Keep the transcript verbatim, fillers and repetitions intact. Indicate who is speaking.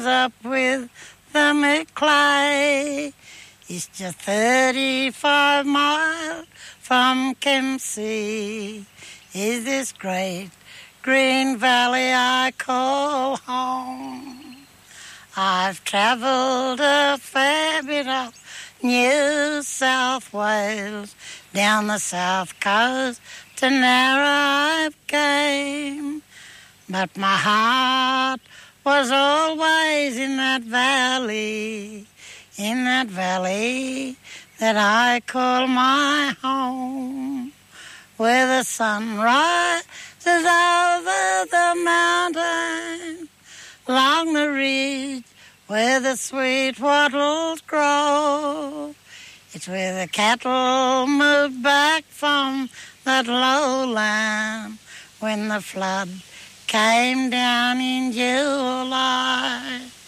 Speaker 1: up with the Maclay. It's just thirty-five miles from Kempsey. Is this great green valley I call home? I've travelled a fair bit up New South Wales, down the south coast to Narra I came. But my heart was always in that valley, in that valley that I call my home, where the sun rises over the mountain, along the ridge where the sweet wattles grow. It's where the cattle moved back from that lowland when the flood came down in July.